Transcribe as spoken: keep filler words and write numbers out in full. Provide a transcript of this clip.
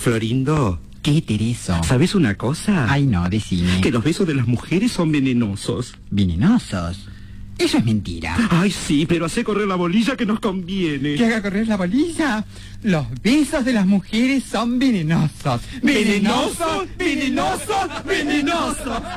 Florindo, ¿Qué, Tereso? ¿sabes una cosa? Ay, no, decime. Que los besos de las mujeres son venenosos. ¿Venenosos? Eso es mentira. Ay, sí, pero hace correr la bolilla que nos conviene. ¿Que haga correr la bolilla? Los besos de las mujeres son venenosos. ¿Venenosos? ¿Venenosos? ¿Venenosos?